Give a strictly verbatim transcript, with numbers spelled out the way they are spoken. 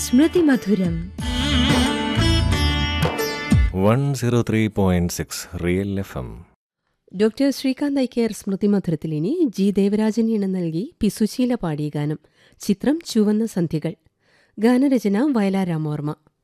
സ്മൃതി മധുരം one zero three point six real F M. Doctor Srikanth Iker സ്മൃതി മധുരത്തിൽ ഇനി G Devarajan ഇണം നൽകി P Susheela പാടിയ ഗാനം. ചിത്രം ചുവന്ന സന്ധ്യകൾ. ഗാനരചന വയലാർ രാമവർമ്മ.